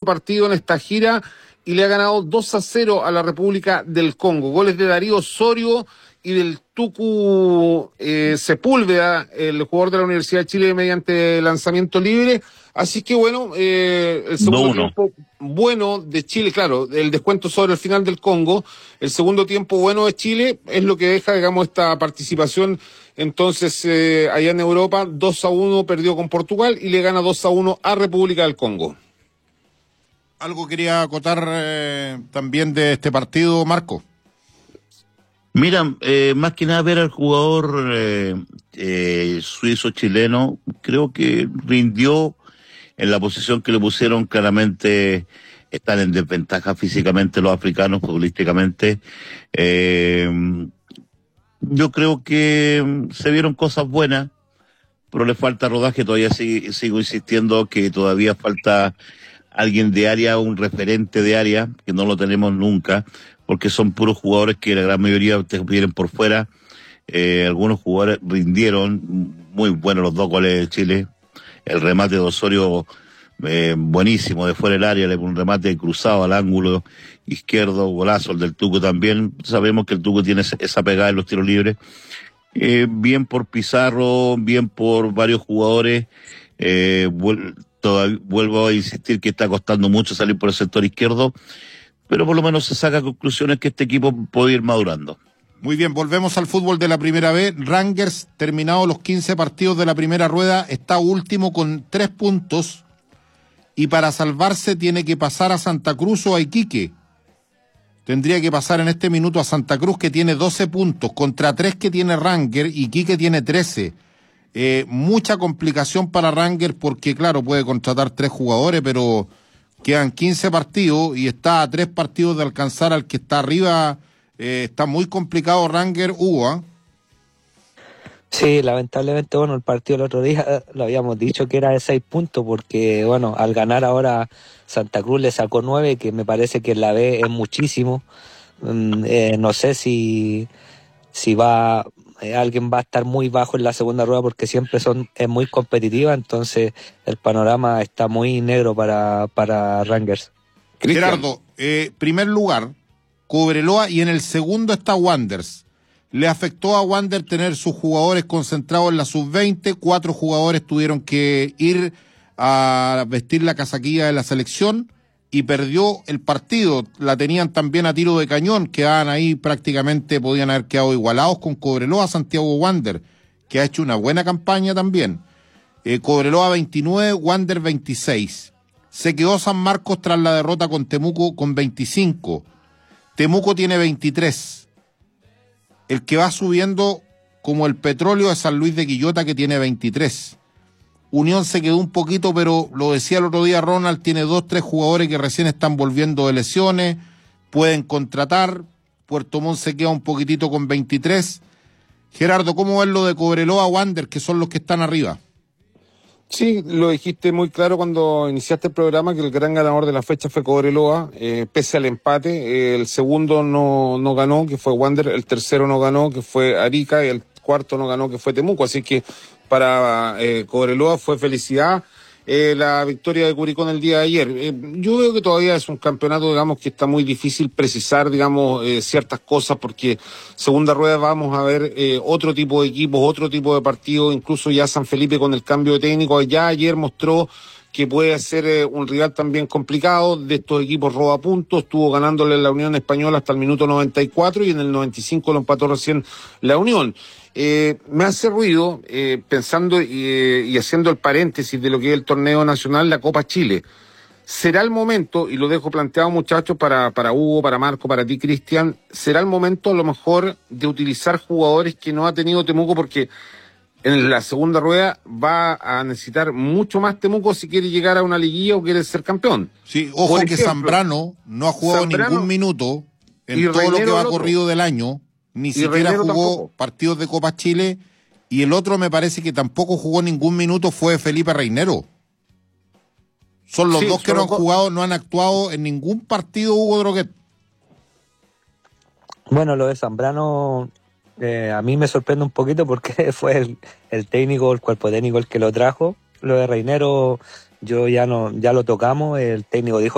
partido en esta gira y le ha ganado 2-0 a la República del Congo. Goles de Darío Osorio y del Tucu Sepúlveda, el jugador de la Universidad de Chile, mediante lanzamiento libre. Así que bueno, el segundo tiempo bueno de Chile, claro, el descuento sobre el final del Congo, el segundo tiempo bueno de Chile es lo que deja, digamos, esta participación. Entonces, allá en Europa, 2-1 perdió con Portugal y le gana 2-1 a República del Congo. Algo quería acotar también de este partido, Marco. Mira, más que nada ver al jugador suizo-chileno, creo que rindió en la posición que le pusieron. Claramente están en desventaja físicamente los africanos, futbolísticamente. Yo creo que se vieron cosas buenas, pero le falta rodaje. Todavía sigo insistiendo que todavía falta alguien de área, un referente de área, que no lo tenemos nunca, porque son puros jugadores que la gran mayoría te vienen por fuera. Algunos jugadores rindieron, muy buenos los dos goles de Chile. El remate de Osorio, buenísimo, de fuera del área, un remate cruzado al ángulo izquierdo, golazo. El del Tucu también, sabemos que el Tucu tiene esa pegada en los tiros libres. Bien por Pizarro, bien por varios jugadores. Vuelvo a insistir que está costando mucho salir por el sector izquierdo, pero por lo menos se saca conclusiones que este equipo puede ir madurando. Muy bien, volvemos al fútbol de la primera B. Rangers, terminados los 15 partidos de la primera rueda, está último con 3 puntos y para salvarse tiene que pasar a Santa Cruz o a Iquique. Tendría que pasar en este minuto a Santa Cruz, que tiene 12 puntos, contra 3 que tiene Rangers, y Iquique tiene 13. Mucha complicación para Rangers porque, claro, puede contratar 3 jugadores, pero quedan 15 partidos y está a 3 partidos de alcanzar al que está arriba. Está muy complicado Rangers, Hugo, ¿eh? Sí, lamentablemente, bueno, el partido el otro día lo habíamos dicho que era de 6 puntos porque, bueno, al ganar ahora Santa Cruz le sacó 9, que me parece que en la B es muchísimo. No sé si alguien va a estar muy bajo en la segunda rueda porque siempre es muy competitiva, entonces el panorama está muy negro para Rangers. Gerardo, primer lugar, Cobreloa, y en el segundo está Wanderers. Le afectó a Wander tener sus jugadores concentrados en la sub-20, 4 jugadores tuvieron que ir a vestir la casaquilla de la selección y perdió el partido. La tenían también a tiro de cañón, quedaban ahí prácticamente, podían haber quedado igualados con Cobreloa, Santiago Wander, que ha hecho una buena campaña también. Cobreloa 29, Wander 26. Se quedó San Marcos tras la derrota con Temuco con 25. Temuco tiene 23. El que va subiendo como el petróleo es San Luis de Quillota, que tiene 23. Unión se quedó un poquito, pero lo decía el otro día Ronald, tiene 2-3 jugadores que recién están volviendo de lesiones, pueden contratar. Puerto Montt se queda un poquitito con 23. Gerardo, ¿cómo ves lo de Cobreloa, Wander, que son los que están arriba? Sí, lo dijiste muy claro cuando iniciaste el programa, que el gran ganador de la fecha fue Cobreloa, pese al empate. El segundo no ganó, que fue Wander, el tercero no ganó, que fue Arica, y el cuarto no ganó, que fue Temuco. Así que para Cobreloa fue felicidad la victoria de Curicó el día de ayer. Yo veo que todavía es un campeonato, digamos, que está muy difícil precisar, digamos, ciertas cosas, porque segunda rueda vamos a ver otro tipo de equipos, otro tipo de partidos, incluso ya San Felipe con el cambio de técnico, ya ayer mostró que puede ser un rival también complicado. De estos equipos roba puntos, estuvo ganándole la Unión Española hasta el minuto 94 y en el 95 lo empató recién la Unión. Me hace ruido, pensando y haciendo el paréntesis de lo que es el torneo nacional, la Copa Chile. Será el momento, y lo dejo planteado, muchachos, para Hugo, para Marco, para ti, Cristian, será el momento a lo mejor de utilizar jugadores que no ha tenido Temuco, porque en la segunda rueda va a necesitar mucho más Temuco si quiere llegar a una liguilla o quiere ser campeón. Sí, ojo. Por ejemplo, que Zambrano no ha jugado ningún minuto en todo Reinero, lo que va corrido del año. Ni siquiera Reinero jugó tampoco partidos de Copa Chile, y el otro me parece que tampoco jugó ningún minuto, fue Felipe Reinero. Son los dos que no han jugado, no han actuado en ningún partido, Hugo Droguet. Bueno, lo de Zambrano a mí me sorprende un poquito porque fue el técnico, el cuerpo técnico el que lo trajo. Lo de Reinero ya lo tocamos, el técnico dijo